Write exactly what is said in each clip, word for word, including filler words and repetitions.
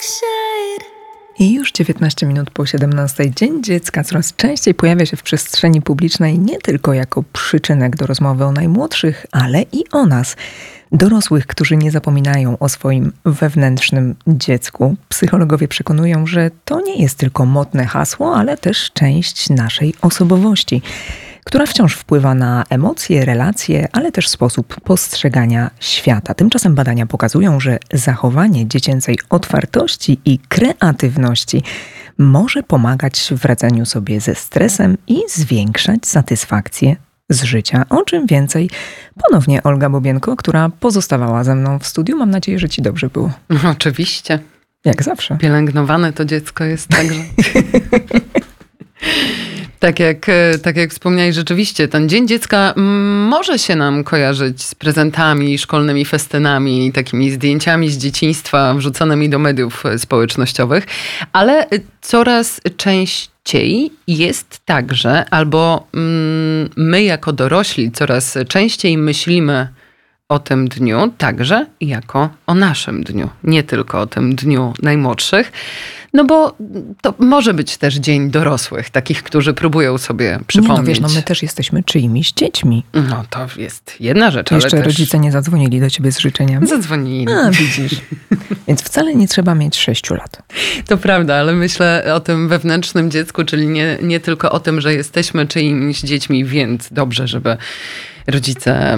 I już dziewiętnaście minut po siedemnastej. Dzień Dziecka coraz częściej pojawia się w przestrzeni publicznej nie tylko jako przyczynek do rozmowy o najmłodszych, ale i o nas, dorosłych, którzy nie zapominają o swoim wewnętrznym dziecku. Psychologowie przekonują, że to nie jest tylko modne hasło, ale też część naszej osobowości, która wciąż wpływa na emocje, relacje, ale też sposób postrzegania świata. Tymczasem badania pokazują, że zachowanie dziecięcej otwartości i kreatywności może pomagać w radzeniu sobie ze stresem i zwiększać satysfakcję z życia. O czym więcej ponownie Olga Bobienko, która pozostawała ze mną w studiu. Mam nadzieję, że ci dobrze było. Oczywiście. Jak zawsze. Pielęgnowane to dziecko jest także... Tak jak, tak jak wspomniałeś, rzeczywiście ten Dzień Dziecka może się nam kojarzyć z prezentami, szkolnymi festynami, takimi zdjęciami z dzieciństwa wrzuconymi do mediów społecznościowych, ale coraz częściej jest tak, że albo my jako dorośli coraz częściej myślimy o tym dniu także jako o naszym dniu, nie tylko o tym dniu najmłodszych. No bo to może być też dzień dorosłych, takich, którzy próbują sobie przypomnieć. Nie, no wiesz, no my też jesteśmy czyimiś dziećmi. No to jest jedna rzecz, Jeszcze ale też... rodzice nie zadzwonili do ciebie z życzeniami? Zadzwonili. A, widzisz. Więc wcale nie trzeba mieć sześciu lat. To prawda, ale myślę o tym wewnętrznym dziecku, czyli nie, nie tylko o tym, że jesteśmy czyimiś dziećmi, więc dobrze, żeby rodzice,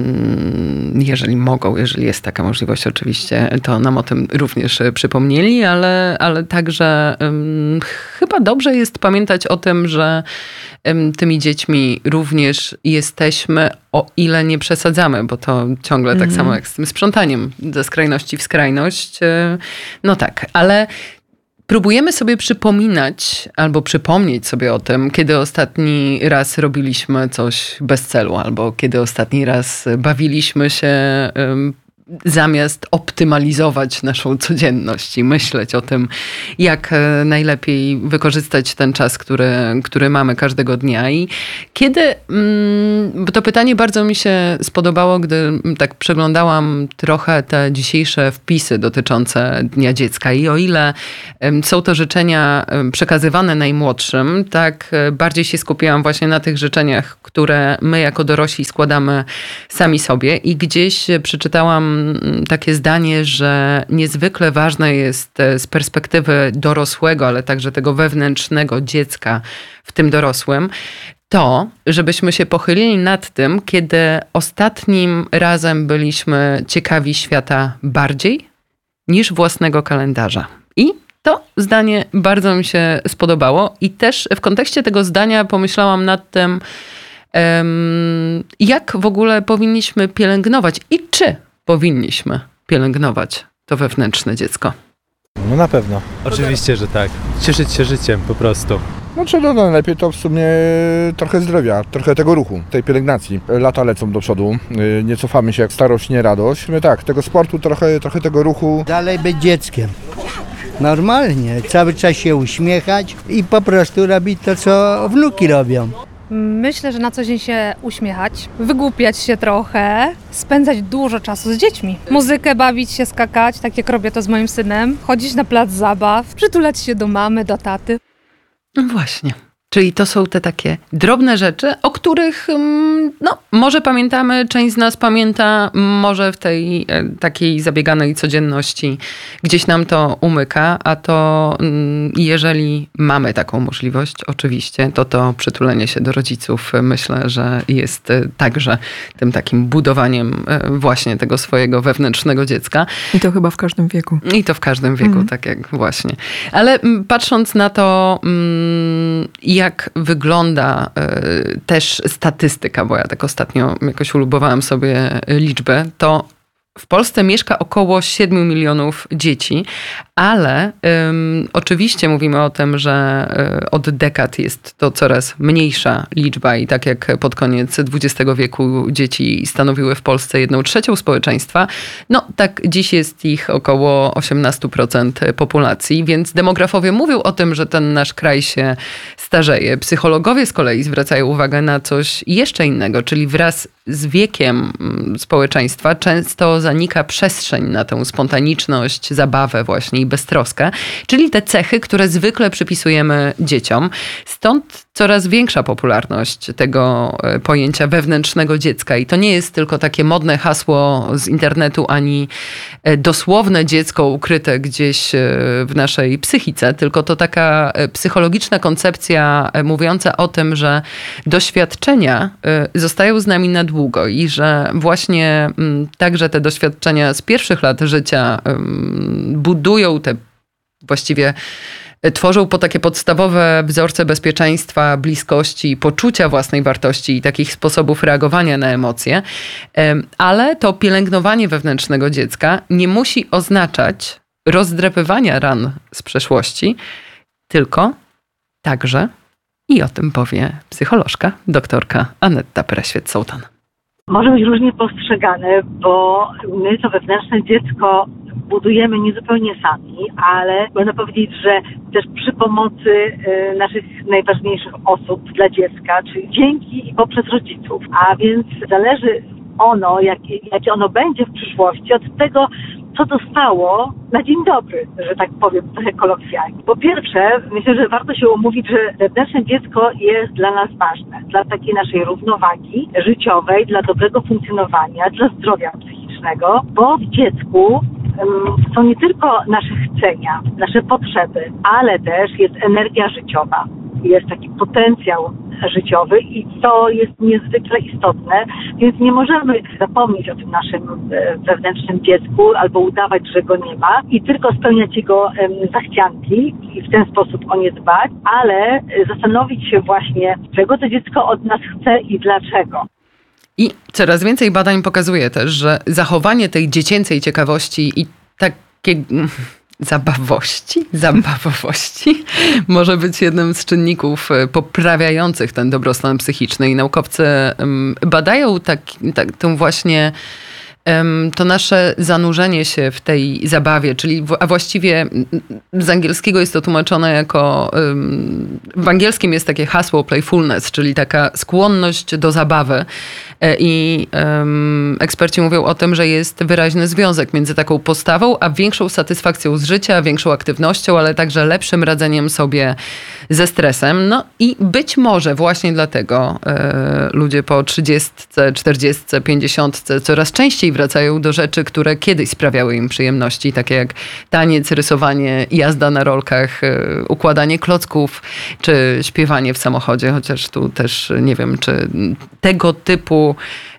jeżeli mogą, jeżeli jest taka możliwość oczywiście, to nam o tym również przypomnieli, ale, ale także um, chyba dobrze jest pamiętać o tym, że um, tymi dziećmi również jesteśmy, o ile nie przesadzamy, bo to ciągle tak mm. samo jak z tym sprzątaniem, ze skrajności w skrajność. No tak, ale próbujemy sobie przypominać albo przypomnieć sobie o tym, kiedy ostatni raz robiliśmy coś bez celu, albo kiedy ostatni raz bawiliśmy się um, zamiast optymalizować naszą codzienność i myśleć o tym, jak najlepiej wykorzystać ten czas, który, który mamy każdego dnia. I kiedy, bo to pytanie bardzo mi się spodobało, gdy tak przeglądałam trochę te dzisiejsze wpisy dotyczące Dnia Dziecka i o ile są to życzenia przekazywane najmłodszym, tak bardziej się skupiłam właśnie na tych życzeniach, które my jako dorośli składamy sami sobie i gdzieś przeczytałam takie zdanie, że niezwykle ważne jest z perspektywy dorosłego, ale także tego wewnętrznego dziecka w tym dorosłym, to, żebyśmy się pochylili nad tym, kiedy ostatnim razem byliśmy ciekawi świata bardziej niż własnego kalendarza. I to zdanie bardzo mi się spodobało i też w kontekście tego zdania pomyślałam nad tym, jak w ogóle powinniśmy pielęgnować i czy powinniśmy pielęgnować to wewnętrzne dziecko. No na pewno. Oczywiście, że tak. Cieszyć się życiem po prostu. Znaczy no najlepiej to w sumie trochę zdrowia, trochę tego ruchu, tej pielęgnacji. Lata lecą do przodu, nie cofamy się jak starość, nie radość. My tak, tego sportu, trochę, trochę tego ruchu. Dalej być dzieckiem. Normalnie, cały czas się uśmiechać i po prostu robić to, co wnuki robią. Myślę, że na co dzień się uśmiechać, wygłupiać się trochę, spędzać dużo czasu z dziećmi. Muzykę bawić się, skakać, tak jak robię to z moim synem, chodzić na plac zabaw, przytulać się do mamy, do taty. No właśnie. Czyli to są te takie drobne rzeczy, o których no, może pamiętamy, część z nas pamięta, może w tej takiej zabieganej codzienności gdzieś nam to umyka, a to jeżeli mamy taką możliwość, oczywiście, to to przytulenie się do rodziców myślę, że jest także tym takim budowaniem właśnie tego swojego wewnętrznego dziecka. I to chyba w każdym wieku. I to w każdym wieku, mm. tak jak właśnie. Ale patrząc na to, jak jak wygląda y, też statystyka, bo ja tak ostatnio jakoś ulubowałam sobie liczbę, to w Polsce mieszka około siedmiu milionów dzieci, ale ym, oczywiście mówimy o tym, że y, od dekad jest to coraz mniejsza liczba i tak jak pod koniec dwudziestego wieku dzieci stanowiły w Polsce jedną trzecią społeczeństwa, no tak dziś jest ich około osiemnaście procent populacji, więc demografowie mówią o tym, że ten nasz kraj się starzeje. Psychologowie z kolei zwracają uwagę na coś jeszcze innego, czyli wraz z wiekiem społeczeństwa często bardzo zanika przestrzeń na tę spontaniczność, zabawę właśnie i beztroskę, czyli te cechy, które zwykle przypisujemy dzieciom. Stąd coraz większa popularność tego pojęcia wewnętrznego dziecka. I to nie jest tylko takie modne hasło z internetu, ani dosłowne dziecko ukryte gdzieś w naszej psychice, tylko to taka psychologiczna koncepcja mówiąca o tym, że doświadczenia zostają z nami na długo i że właśnie także te doświadczenia z pierwszych lat życia budują te właściwie tworzą po takie podstawowe wzorce bezpieczeństwa, bliskości, poczucia własnej wartości i takich sposobów reagowania na emocje. Ale to pielęgnowanie wewnętrznego dziecka nie musi oznaczać rozdrapywania ran z przeszłości, tylko także, i o tym powie psycholożka, doktorka Aneta Pereświec-Sołtan. Może być różnie postrzegane, bo my to wewnętrzne dziecko budujemy nie zupełnie sami, ale można powiedzieć, że też przy pomocy naszych najważniejszych osób dla dziecka, czyli dzięki i poprzez rodziców. A więc zależy ono, jakie, jakie ono będzie w przyszłości od tego, co dostało na dzień dobry, że tak powiem, trochę kolokwialnie. Po pierwsze, myślę, że warto się umówić, że wewnętrzne dziecko jest dla nas ważne, dla takiej naszej równowagi życiowej, dla dobrego funkcjonowania, dla zdrowia psychicznego, bo w dziecku um, są nie tylko nasze chcenia, nasze potrzeby, ale też jest energia życiowa. Jest taki potencjał życiowy i to jest niezwykle istotne, więc nie możemy zapomnieć o tym naszym wewnętrznym dziecku albo udawać, że go nie ma i tylko spełniać jego zachcianki i w ten sposób o nie dbać, ale zastanowić się właśnie, czego to dziecko od nas chce i dlaczego. I coraz więcej badań pokazuje też, że zachowanie tej dziecięcej ciekawości i takiej zabawości, zabawowości może być jednym z czynników poprawiających ten dobrostan psychiczny. I naukowcy badają tak, tak, tą właśnie to nasze zanurzenie się w tej zabawie, czyli a właściwie z angielskiego jest to tłumaczone jako, w angielskim jest takie hasło playfulness, czyli taka skłonność do zabawy i eksperci mówią o tym, że jest wyraźny związek między taką postawą, a większą satysfakcją z życia, większą aktywnością, ale także lepszym radzeniem sobie ze stresem. No i być może właśnie dlatego ludzie po trzydziestce, czterdziestce, pięćdziesiątce coraz częściej wracają do rzeczy, które kiedyś sprawiały im przyjemności, takie jak taniec, rysowanie, jazda na rolkach, układanie klocków, czy śpiewanie w samochodzie, chociaż tu też nie wiem, czy tego typu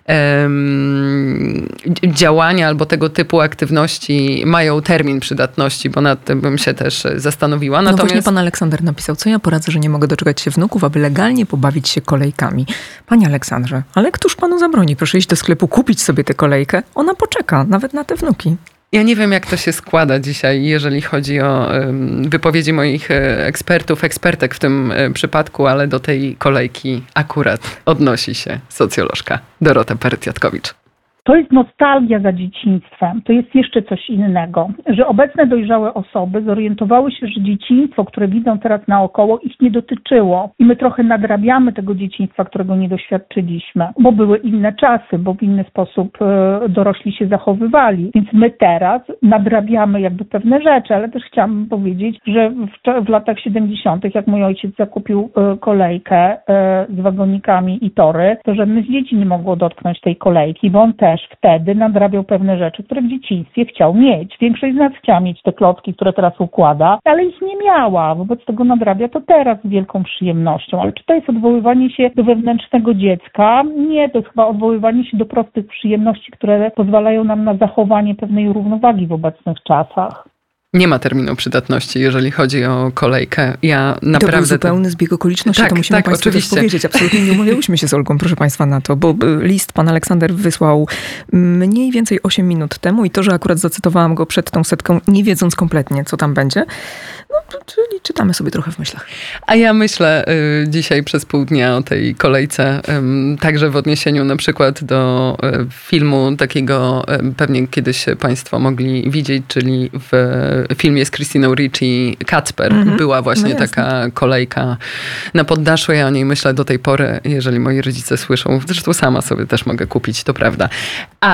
um, działania albo tego typu aktywności mają termin przydatności, bo nad tym bym się też zastanowiła. No Natomiast... właśnie pan Aleksander napisał, co ja poradzę, że nie mogę doczekać się wnuków, aby legalnie pobawić się kolejkami. Panie Aleksandrze, ale któż panu zabroni? Proszę iść do sklepu, kupić sobie tę kolejkę. Ona poczeka, nawet na te wnuki. Ja nie wiem, jak to się składa dzisiaj, jeżeli chodzi o um, wypowiedzi moich ekspertów, ekspertek w tym przypadku, ale do tej kolejki akurat odnosi się socjolożka Dorota Perytjatkowicz. To jest nostalgia za dzieciństwem. To jest jeszcze coś innego, że obecne dojrzałe osoby zorientowały się, że dzieciństwo, które widzą teraz naokoło, ich nie dotyczyło. I my trochę nadrabiamy tego dzieciństwa, którego nie doświadczyliśmy, bo były inne czasy, bo w inny sposób dorośli się zachowywali. Więc my teraz nadrabiamy jakby pewne rzeczy, ale też chciałam powiedzieć, że w, w latach siedemdziesiątych, jak mój ojciec zakupił kolejkę z wagonikami i tory, to żadne z dzieci nie mogło dotknąć tej kolejki, bo on też wtedy nadrabiał pewne rzeczy, które w dzieciństwie chciał mieć. Większość z nas chciała mieć te klocki, które teraz układa, ale ich nie miała. Wobec tego nadrabia to teraz z wielką przyjemnością. Ale czy to jest odwoływanie się do wewnętrznego dziecka? Nie, to jest chyba odwoływanie się do prostych przyjemności, które pozwalają nam na zachowanie pewnej równowagi w obecnych czasach. Nie ma terminu przydatności, jeżeli chodzi o kolejkę. Ja naprawdę... To był zupełny zbieg okoliczności, tak, to musimy tak, Państwu oczywiście. też powiedzieć. Absolutnie nie umawiałyśmy się z Olgą, proszę Państwa, na to, bo list pan Aleksander wysłał mniej więcej osiem minut temu i to, że akurat zacytowałam go przed tą setką, nie wiedząc kompletnie, co tam będzie, no, czyli czytamy sobie trochę w myślach. A ja myślę y, dzisiaj przez pół dnia o tej kolejce, y, także w odniesieniu na przykład do y, filmu takiego, y, pewnie kiedyś Państwo mogli widzieć, czyli w w filmie z Christiną Ricci Kacper mm-hmm. była właśnie no taka kolejka na poddaszu. Ja o niej myślę do tej pory, jeżeli moi rodzice słyszą. Zresztą sama sobie też mogę kupić, to prawda. Ale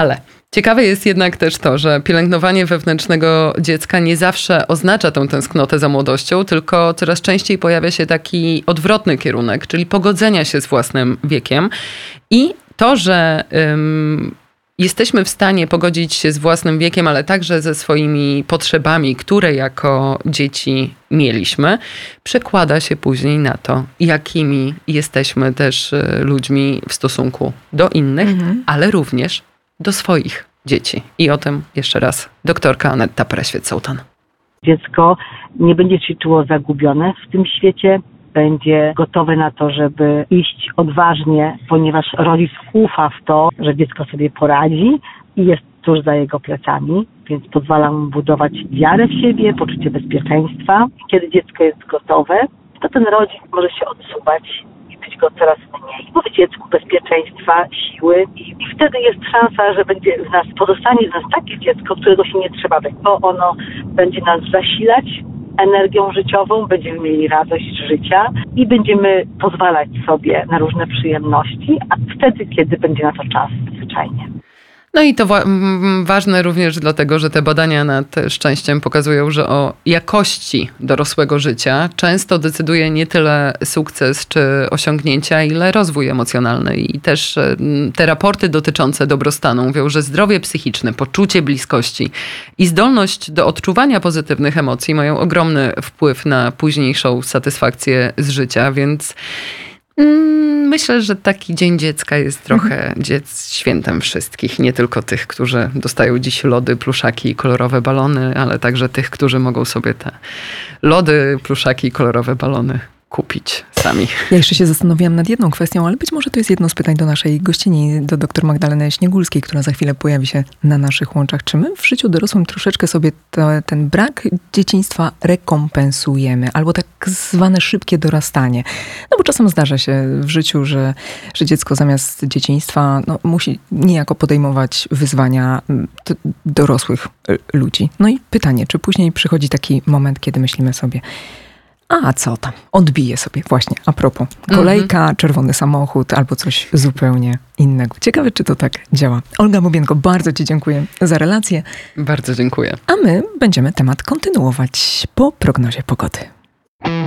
Ciekawe jest jednak też to, że pielęgnowanie wewnętrznego dziecka nie zawsze oznacza tą tęsknotę za młodością, tylko coraz częściej pojawia się taki odwrotny kierunek, czyli pogodzenia się z własnym wiekiem. I to, że ym, jesteśmy w stanie pogodzić się z własnym wiekiem, ale także ze swoimi potrzebami, które jako dzieci mieliśmy, przekłada się później na to, jakimi jesteśmy też ludźmi w stosunku do innych, mhm. ale również do swoich dzieci. I o tym jeszcze raz doktorka Anetta Preświat-Sołtan. Dziecko nie będzie się czuło zagubione w tym świecie, będzie gotowe na to, żeby iść odważnie, ponieważ rodzic ufa w to, że dziecko sobie poradzi i jest tuż za jego plecami, więc pozwala mu budować wiarę w siebie, poczucie bezpieczeństwa. Kiedy dziecko jest gotowe, to ten rodzic może się odsuwać i być go coraz mniej. Mówić dziecku bezpieczeństwa, siły i, i wtedy jest szansa, że będzie w nas, pozostanie w nas takie dziecko, którego się nie trzeba bać, bo ono będzie nas zasilać energią życiową, będziemy mieli radość z życia i będziemy pozwalać sobie na różne przyjemności, a wtedy, kiedy będzie na to czas, zwyczajnie. No i to wa- ważne również dlatego, że te badania nad szczęściem pokazują, że o jakości dorosłego życia często decyduje nie tyle sukces czy osiągnięcia, ile rozwój emocjonalny. I też te raporty dotyczące dobrostanu mówią, że zdrowie psychiczne, poczucie bliskości i zdolność do odczuwania pozytywnych emocji mają ogromny wpływ na późniejszą satysfakcję z życia, więc myślę, że taki Dzień Dziecka jest trochę dziec świętem wszystkich. Nie tylko tych, którzy dostają dziś lody, pluszaki i kolorowe balony, ale także tych, którzy mogą sobie te lody, pluszaki i kolorowe balony kupić sami. Ja jeszcze się zastanawiałam nad jedną kwestią, ale być może to jest jedno z pytań do naszej gościni, do dr Magdaleny Śniegulskiej, która za chwilę pojawi się na naszych łączach. Czy my w życiu dorosłym troszeczkę sobie to, ten brak dzieciństwa rekompensujemy? Albo tak zwane szybkie dorastanie? No bo czasem zdarza się w życiu, że, że dziecko zamiast dzieciństwa no, musi niejako podejmować wyzwania t- dorosłych ludzi. No i pytanie, czy później przychodzi taki moment, kiedy myślimy sobie, a co tam? Odbiję sobie właśnie, a propos. Kolejka, mm-hmm. czerwony samochód albo coś zupełnie innego. Ciekawe, czy to tak działa. Olga Bobienko, bardzo ci dziękuję za relację. Bardzo dziękuję. A my będziemy temat kontynuować po prognozie pogody.